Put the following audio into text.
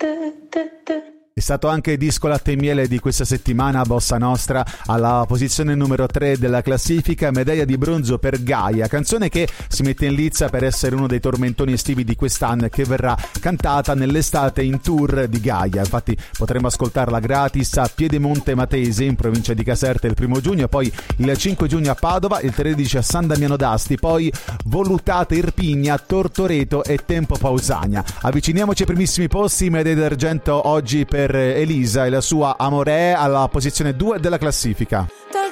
È stato anche disco latte e miele di questa settimana, Bossa Nostra, alla posizione numero 3 della classifica, medaglia di bronzo per Gaia, canzone che si mette in lizza per essere uno dei tormentoni estivi di quest'anno e che verrà cantata nell'estate in tour di Gaia. Infatti potremo ascoltarla gratis a Piedemonte Matese in provincia di Caserta il 1 giugno, poi il 5 giugno a Padova, il 13 a San Damiano d'Asti, poi Volutate, Irpigna, Tortoreto e Tempo Pausania. Avviciniamoci ai primissimi posti, medaglia d'argento oggi per Elisa e la sua Amore alla posizione 2 della classifica. Dal